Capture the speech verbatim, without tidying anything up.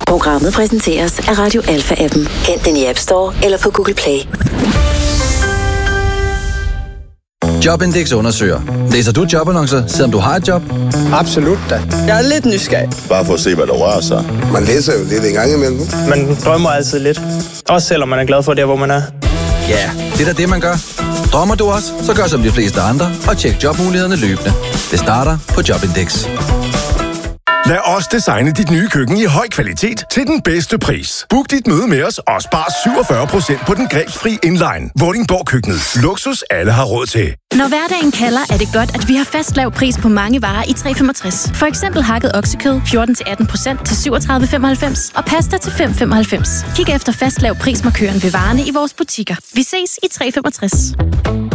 Programmet præsenteres af Radio Alpha-appen. Hent den i App Store eller på Google Play. Jobindex undersøger. Læser du jobannoncer, selvom du har et job? Absolut da. Jeg er lidt nysgerrig. Bare for at se, hvad der rører sig. Man læser jo lidt en gang imellem. Man drømmer altid lidt. Også selvom man er glad for det, hvor man er. Ja, det er da det, man gør. Drømmer du også, så gør som de fleste andre og tjek jobmulighederne løbende. Det starter på Jobindex. Lad os designe dit nye køkken i høj kvalitet til den bedste pris. Book dit møde med os og spar syvogfyrre procent på den grebsfri inline. Vordingborg Køkkenet. Luksus alle har råd til. Når hverdagen kalder, er det godt, at vi har fast lav pris på mange varer i tre femogtres. For eksempel hakket oksekød fjorten til atten procent til syvogtredive femoghalvfems og pasta til fem femoghalvfems. Kig efter fast lav prismarkøren ved varerne i vores butikker. Vi ses i tre femogtres.